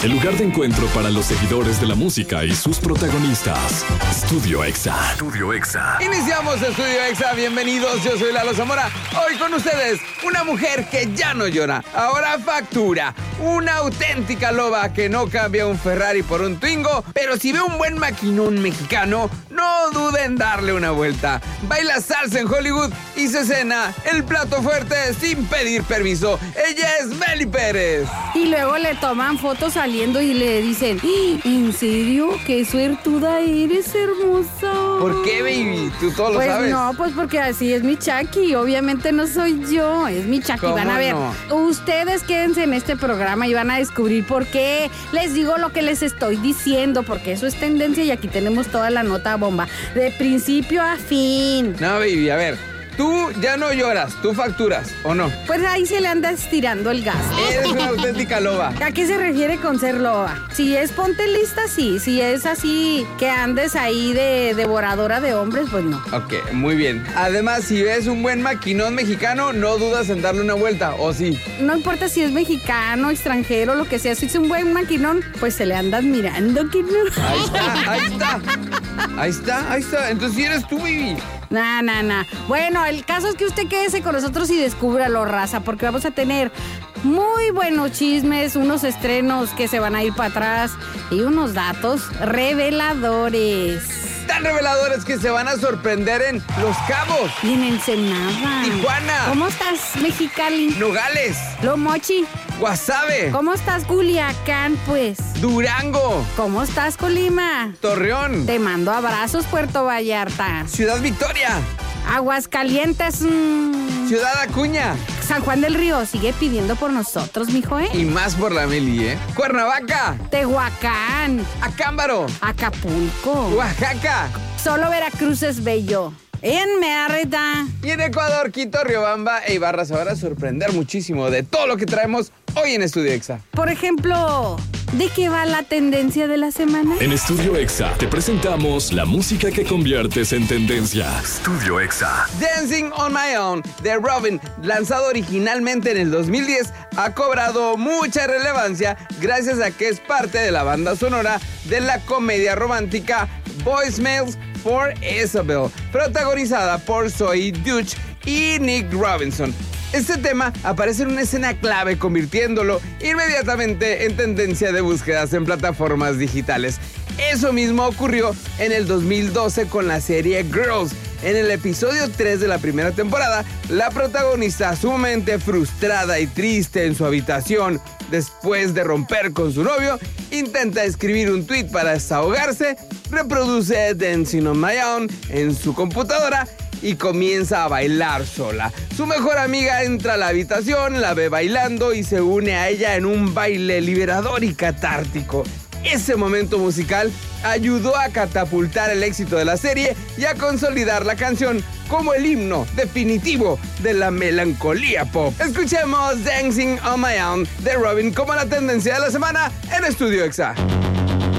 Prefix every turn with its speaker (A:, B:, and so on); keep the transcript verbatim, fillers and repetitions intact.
A: el lugar de encuentro para los seguidores de la música y sus protagonistas. Estudio Exa. Estudio Exa.
B: Iniciamos Estudio Exa, bienvenidos, yo soy Lalo Zamora. Hoy con ustedes, una mujer que ya no llora, ahora factura. Una auténtica loba que no cambia un Ferrari por un Twingo, pero si ve un buen maquinón mexicano, no dude en darle una vuelta. Baila salsa en Hollywood y se cena el plato fuerte sin pedir permiso. Ella es Meli Pérez.
C: Y luego le toman fotos saliendo y le dicen, ¿en serio? ¡Qué suertuda eres, hermosa!
B: ¿Por qué, baby? ¿Tú todo lo
C: pues
B: sabes?
C: No, pues porque así es mi Chucky. Obviamente no soy yo, es mi Chucky. Van a ver,
B: no?
C: Ustedes quédense en este programa y van a descubrir por qué les digo lo que les estoy diciendo, porque eso es tendencia y aquí tenemos toda la nota bomba, de principio a fin.
B: No, baby, a ver, tú ya no lloras, tú facturas, ¿o no?
C: Pues ahí se le anda estirando el gas.
B: Eres una auténtica loba.
C: ¿A qué se refiere con ser loba? Si es ponte lista, sí. Si es así que andes ahí de devoradora de hombres, pues no.
B: Ok, muy bien. Además, si ves un buen maquinón mexicano, no dudas en darle una vuelta, ¿o sí?
C: No importa si es mexicano, extranjero, lo que sea. Si es un buen maquinón, pues se le andan mirando, que no.
B: Ahí está, ahí está. Ahí está, ahí está. Entonces, si eres tú, baby.
C: Nah, nah, nah. Bueno, el caso es que usted quédese con nosotros y descúbralo, raza, porque vamos a tener muy buenos chismes, unos estrenos que se van a ir para atrás y unos datos reveladores.
B: Tan reveladores que se van a sorprender en Los Cabos,
C: Y en Ensenada.
B: Tijuana.
C: ¿Cómo estás, Mexicali?
B: Nogales,
C: Lo Mochi.
B: Guasave,
C: ¿Cómo estás, Culiacán, pues?
B: Durango,
C: ¿Cómo estás, Colima?
B: Torreón,
C: Te mando abrazos, Puerto Vallarta.
B: Ciudad Victoria,
C: Aguascalientes, mmm.
B: Ciudad Acuña
C: San Juan del Río, sigue pidiendo por nosotros, mijo, ¿eh?
B: y más por la Meli, ¿eh? Cuernavaca,
C: Tehuacán,
B: Acámbaro,
C: Acapulco.
B: Oaxaca
C: Solo Veracruz es bello. En Mérida.
B: y en Ecuador, Quito, Riobamba e Ibarra. Se van a sorprender muchísimo de todo lo que traemos hoy en Estudio Exa.
C: Por ejemplo, ¿de qué va la tendencia de la semana?
A: En Estudio Exa te presentamos la música que conviertes en tendencia. Estudio Exa.
B: Dancing on My Own de Robyn, lanzado originalmente en el dos mil diez, ha cobrado mucha relevancia gracias a que es parte de la banda sonora de la comedia romántica Voicemails for Isabel, protagonizada por Zoe Deutch y Nick Robinson. Este tema aparece en una escena clave, convirtiéndolo inmediatamente en tendencia de búsquedas en plataformas digitales. Eso mismo ocurrió en el dos mil doce con la serie Girls. En el episodio tres de la primera temporada, la protagonista, sumamente frustrada y triste en su habitación después de romper con su novio, intenta escribir un tweet para desahogarse, reproduce Dancing on My Own en su computadora y comienza a bailar sola. Su mejor amiga entra a la habitación, la ve bailando y se une a ella en un baile liberador y catártico. Ese momento musical ayudó a catapultar el éxito de la serie y a consolidar la canción como el himno definitivo de la melancolía pop. Escuchemos Dancing on My Own de Robyn como la tendencia de la semana en Estudio Exa.